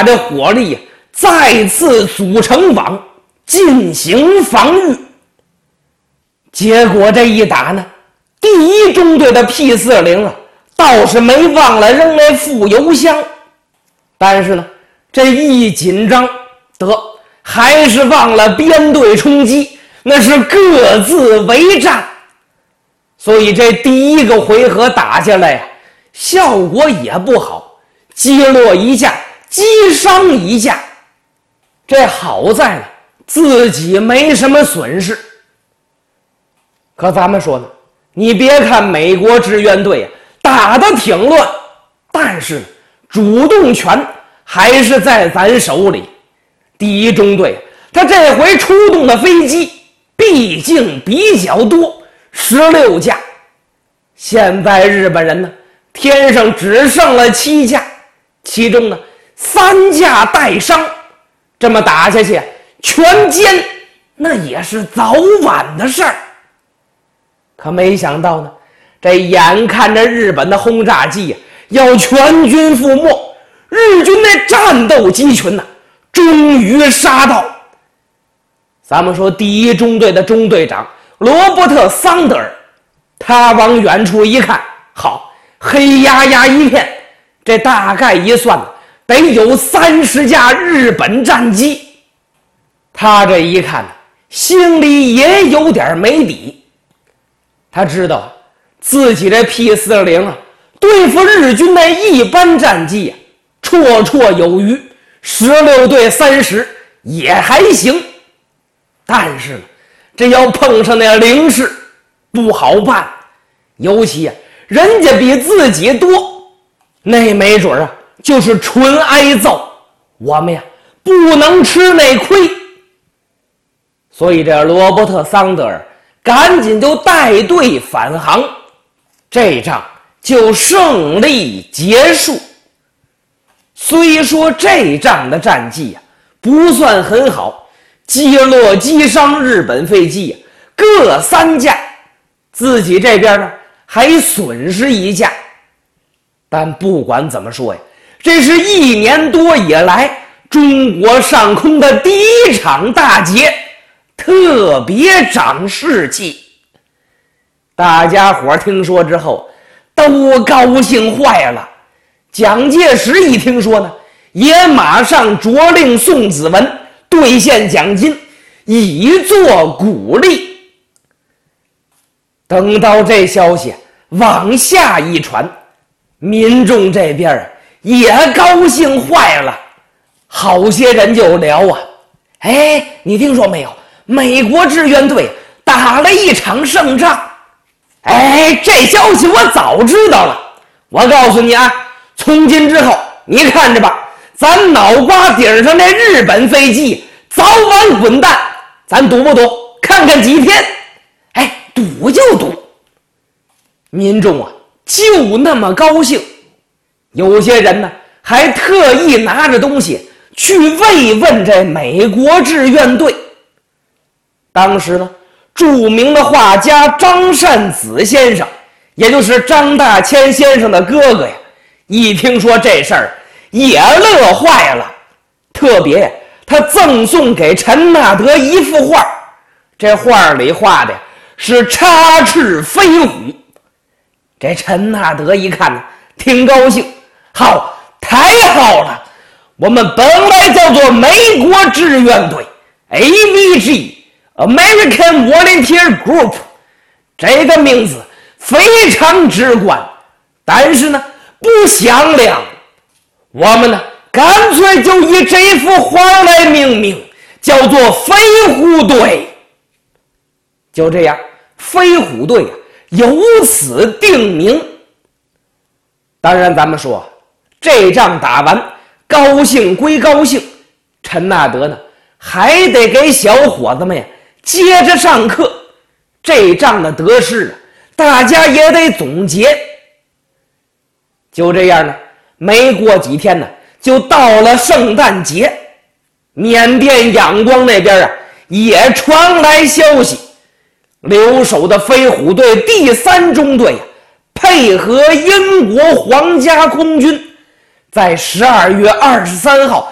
把这火力再次组成网进行防御。结果这一打呢，第一中队的 P40倒是没忘了扔那副油箱，但是呢这一紧张还是忘了编队冲击，那是各自为战。所以这第一个回合打下来效果也不好，击落一架，击伤一架。这好在呢自己没什么损失。可咱们说呢，你别看美国志愿队打得挺乱，但是主动权还是在咱手里。第一中队他这回出动的飞机毕竟比较多，16架。现在日本人呢天上只剩了7架，其中呢3架带伤，这么打下去全歼那也是早晚的事儿。可没想到呢，这眼看着日本的轰炸机要全军覆没，日军那战斗机群呢终于杀到。咱们说第一中队的中队长罗伯特·桑德尔，他往远处一看，好，黑压压一片，这大概一算得有30架日本战机。他这一看心里也有点没底。他知道自己这 P40对付日军那一般战机绰绰有余，16对30也还行。但是这要碰上那零式不好办，尤其人家比自己多，那没准就是纯挨揍，我们不能吃那亏。所以这罗伯特·桑德尔赶紧就带队返航，这仗就胜利结束。虽说这仗的战绩不算很好，击落击伤日本飞机各3架，自己这边呢还损失1架。但不管怎么说这是1年多以来中国上空的第一场大捷，特别长士气。大家伙听说之后都高兴坏了。蒋介石一听说呢，也马上着令宋子文兑现奖金，以作鼓励。等到这消息往下一传，民众这边也高兴坏了。好些人就聊你听说没有，美国志愿队打了一场胜仗。这消息我早知道了。我告诉你从今之后你看着吧，咱脑瓜顶上那日本飞机早晚滚蛋，咱赌不赌？看看几天。赌就赌。民众就那么高兴，有些人呢还特意拿着东西去慰问这美国志愿队。当时呢，著名的画家张善子先生，也就是张大千先生的哥哥一听说这事儿也乐坏了。特别他赠送给陈纳德一幅画，这画里画的是插翅飞虎。这陈纳德一看挺高兴，好，太好了，我们本来叫做美国志愿队 AVG American Volunteer Group， 这个名字非常直观，但是呢不响亮，我们呢干脆就以这幅画来命名，叫做飞虎队。就这样，飞虎队由此定名。当然咱们说这仗打完高兴归高兴，陈纳德呢还得给小伙子们接着上课。这仗的得失大家也得总结。就这样呢，没过几天呢就到了圣诞节。缅甸仰光那边也传来消息，留守的飞虎队第3中队配合英国皇家空军，在12月23号